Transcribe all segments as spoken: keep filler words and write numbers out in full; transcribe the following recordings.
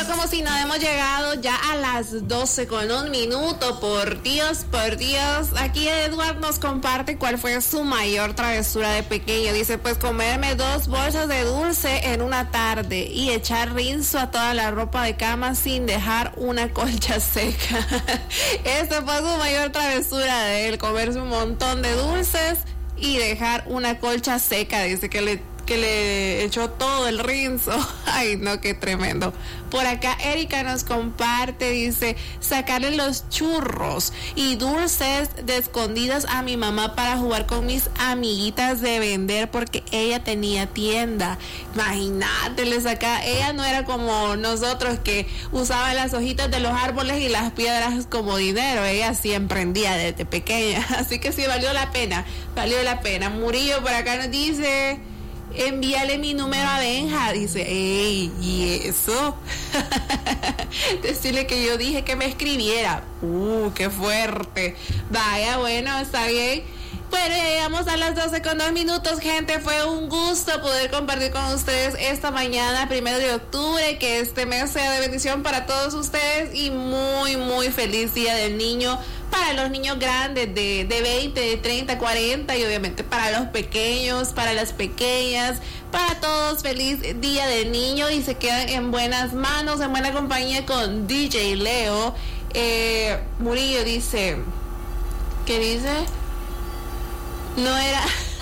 como si no hemos llegado ya a las doce con un minuto. Por Dios, por Dios. Aquí Edward nos comparte cuál fue su mayor travesura de pequeño. Dice, pues comerme dos bolsas de dulce en una tarde y echar rinzo a toda la ropa de cama sin dejar una colcha seca. Esta fue su mayor travesura de él, comerse un montón de dulces y dejar una colcha seca. Dice que le que le echó todo el rinzo. Ay, no, qué tremendo. Por acá Erika nos comparte, dice, sacarle los churros y dulces de escondidas a mi mamá para jugar con mis amiguitas de vender porque ella tenía tienda. Imagínate, le saca, ella no era como nosotros que usaba las hojitas de los árboles y las piedras como dinero. Ella sí emprendía desde pequeña, así que sí valió la pena, valió la pena. Murillo por acá nos dice, envíale mi número a Benja. Dice, ey, ¿y eso? Decirle que yo dije que me escribiera. Uh, qué fuerte. Vaya, bueno, está bien. Bueno, ya llegamos a las doce con dos minutos, gente. Fue un gusto poder compartir con ustedes esta mañana, primero de octubre. Que este mes sea de bendición para todos ustedes y muy, muy feliz Día del Niño para los niños grandes de, de veinte, de treinta, cuarenta y obviamente para los pequeños, para las pequeñas, para todos. Feliz Día del Niño y se quedan en buenas manos, en buena compañía con D J Leo. Eh, Murillo dice, ¿qué dice? No era...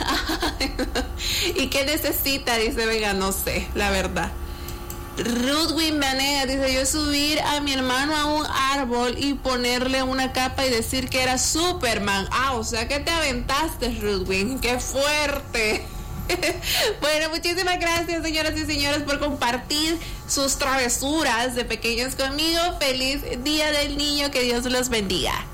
¿Y qué necesita? Dice, venga, no sé, la verdad. Ruth Wimbanea dice, yo subir a mi hermano a un árbol y ponerle una capa y decir que era Superman. Ah, o sea que te aventaste, Ruth Win. ¡Qué fuerte! Bueno, muchísimas gracias, señoras y señores, por compartir sus travesuras de pequeños conmigo. Feliz Día del Niño, que Dios los bendiga.